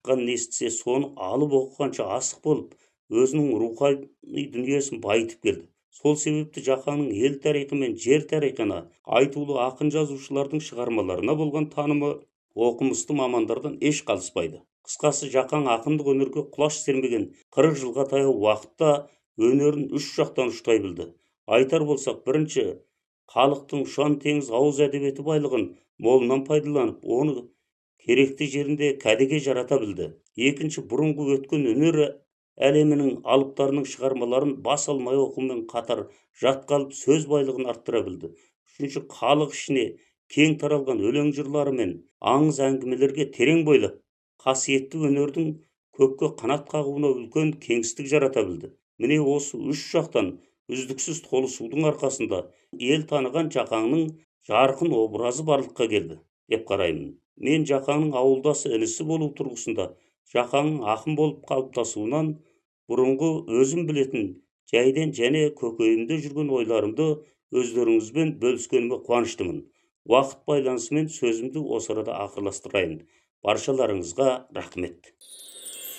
естісе, соны алып оқығанша асық болып, өзінің рухани дүниесін байытып келді. Сол себепті Жақанның ел тарихы мен жер тарихына, айтулы ақын жазушылардың шығармаларына болған танымы оқымысты мамандардан еш қалыспайды. Қысқасы, Жақан ақындық өнерге құлаш сермеген 40 жылға таяу уақытта өнерін үш жақтан ұштай білді. Айтар болсақ, бірінші, халықтың ұшан теңіз ауыз әдебиеті байлығын молынан пайдаланып, оны керекті жерінде кәдеге жарата білді. Екінші, бұрынғы өткен өнер әлемінің алыптарының шығармаларын бас алмай оқумен қатар жатқа алып сөз байлығын арттыра білді. Үшінші, халық ішіне кең таралған өлең жырлары мен аңыз әңгімелерге терең бойлап, қасиетті өнердің көкке қанат қағуына үлкен кеңістік жарата білді. Міне осы үш жақтан үздіксіз толысудың арқасында ел таныған Жақанның жарқын образы барлыққа келді деп қараймын. Мен Жақанның ауылдасы інісі болу тұрғысында Жақанның ақын болып қалыптасуынан бұрынғы өзім білетін жайдан және көкейімде жүрген ойларымды өздеріңізбен бөліскеніме қуаныштымын. Уақыт байланысымен сөзімді осы арада ақырластырайын. Баршаларыңызға рахмет.